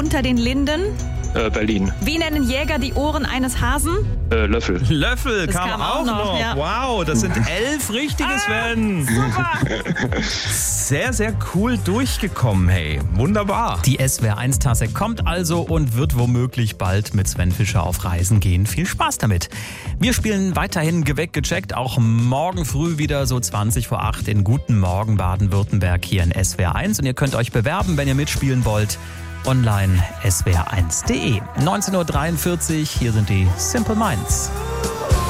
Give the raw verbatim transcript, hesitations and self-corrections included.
unter den Linden? Äh, Berlin. Wie nennen Jäger die Ohren eines Hasen? Äh, Löffel. Löffel Das kam, kam auch auch noch, noch. ja. Wow, das sind elf richtige, Sven. Super! Sehr, sehr cool durchgekommen, hey. Wunderbar. Die S W R eins Tasse kommt also und wird womöglich bald mit Sven Fischer auf Reisen gehen. Viel Spaß damit. Wir spielen weiterhin Geweckt gecheckt, auch morgen früh wieder so zwanzig vor acht in Guten Morgen Baden-Württemberg hier in S W R eins. Und ihr könnt euch bewerben, wenn ihr mitspielen wollt. Online S W R eins punkt de. neunzehn Uhr dreiundvierzig, hier sind die Simple Minds.